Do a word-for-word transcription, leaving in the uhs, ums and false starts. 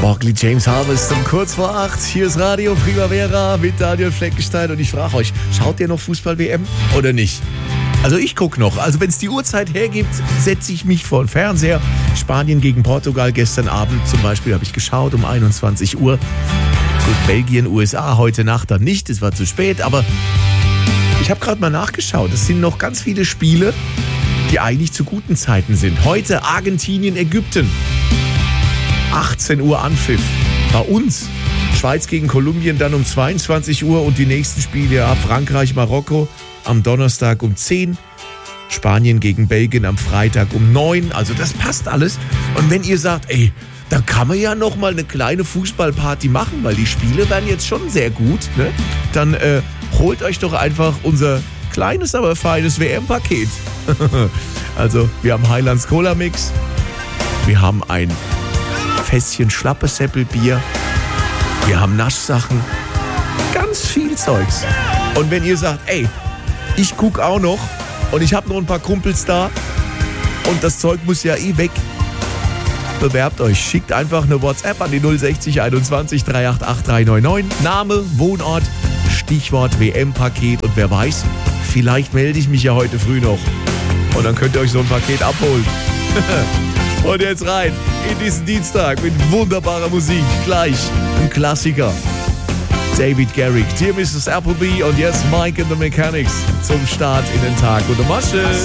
Walkley James Harvest um kurz vor acht. Hier ist Radio Primavera mit Daniel Fleckenstein und ich frage euch, schaut ihr noch Fußball-W M oder nicht? Also ich gucke noch. Also wenn es die Uhrzeit hergibt, setze ich mich vor den Fernseher. Spanien gegen Portugal gestern Abend zum Beispiel habe ich geschaut um einundzwanzig Uhr. Gut, Belgien, U S A heute Nacht dann nicht, es war zu spät, aber ich habe gerade mal nachgeschaut. Es sind noch ganz viele Spiele, die eigentlich zu guten Zeiten sind. Heute Argentinien, Ägypten. achtzehn Uhr Anpfiff. Bei uns Schweiz gegen Kolumbien dann um zweiundzwanzig Uhr und die nächsten Spiele, ja, Frankreich, Marokko am Donnerstag um zehn. Spanien gegen Belgien am Freitag um neun. Also das passt alles. Und wenn ihr sagt, ey, da kann man ja noch mal eine kleine Fußballparty machen, weil die Spiele werden jetzt schon sehr gut, ne? Dann äh, holt euch doch einfach unser kleines, aber feines W M-Paket. Also, wir haben Highlands Cola Mix, wir haben ein Fässchen Schlappesäppelbier, wir haben Naschsachen, ganz viel Zeugs. Und wenn ihr sagt, ey, ich guck auch noch und ich habe noch ein paar Kumpels da und das Zeug muss ja eh weg, bewerbt euch. Schickt einfach eine WhatsApp an die null sechzig einundzwanzig dreihundertachtzig dreihundertneunundneunzig. Name, Wohnort, Stichwort W M-Paket und wer weiß, vielleicht melde ich mich ja heute früh noch und dann könnt ihr euch so ein Paket abholen. Und jetzt rein in diesen Dienstag mit wunderbarer Musik. Gleich ein Klassiker. David Garrick, Dear Missus Appleby und jetzt Mike and the Mechanics zum Start in den Tag. Gute Masche!